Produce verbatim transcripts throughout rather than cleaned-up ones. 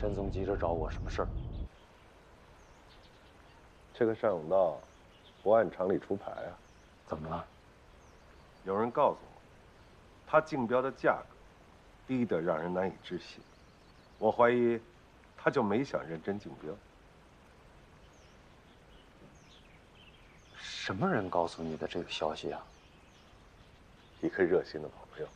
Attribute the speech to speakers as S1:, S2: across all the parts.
S1: 陈总急着找我，什么事儿？
S2: 这个单永道不按常理出牌啊！
S1: 怎么了？
S2: 有人告诉我，他竞标的价格低得让人难以置信。我怀疑，他就没想认真竞标。
S1: 什么人告诉你的这个消息啊？
S2: 一个热心的朋友。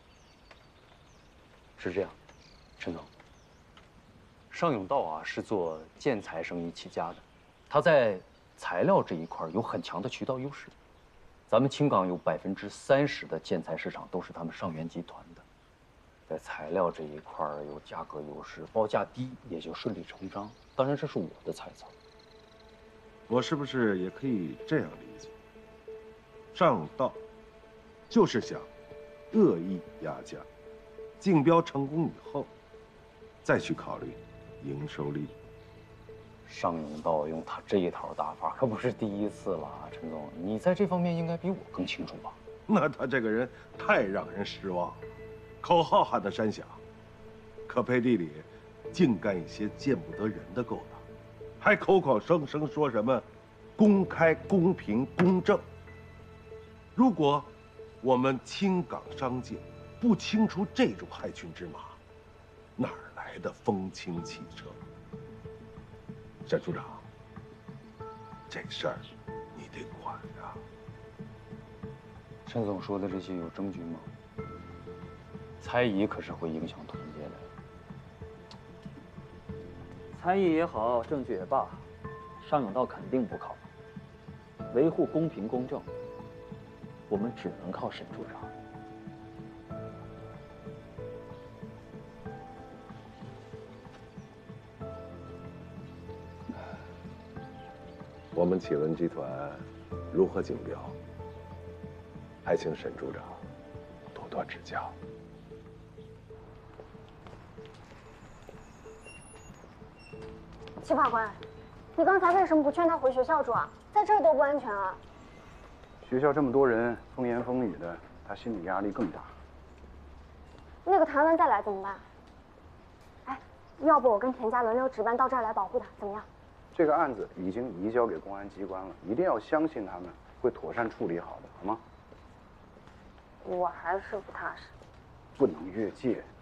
S1: 是这样，陈总。尚永道啊是做建材生意起家的，他在材料这一块有很强的渠道优势。咱们青港有百分之三十的建材市场都是他们上元集团的，在材料这一块有价格优势，报价低也就顺理成章。当然，这是我的猜测。
S2: 我是不是也可以这样理解？尚永道就是想恶意压价，竞标成功以后，再去考虑营收利益。
S1: 尚永道用他这一套打法可不是第一次了，陈总，你在这方面应该比我更清楚吧？
S2: 那他这个人太让人失望了，口号喊得山响，可背地里净干一些见不得人的勾当，还口口声声说什么公开、公平、公正。如果我们青港商界不清除这种害群之马，哪儿来的风清气澈？沈处长，这事儿你得管啊！
S1: 陈总说的这些有证据吗？猜疑可是会影响团结的。
S3: 猜疑也好，证据也罢，尚永道肯定不靠谱。维护公平公正，我们只能靠沈处长。
S2: 我们启文集团如何竞标，还请沈处长多多指教。
S4: 齐法官，你刚才为什么不劝他回学校住啊？在这儿多不安全啊！
S5: 学校这么多人，风言风语的，他心理压力更大。
S4: 那个谭文再来怎么办？哎，要不我跟田家轮流值班到这儿来保护他，怎么样？
S5: 这个案子已经移交给公安机关了，一定要相信他们会妥善处理好的，好吗？
S4: 我还是不踏实。
S5: 不能越界。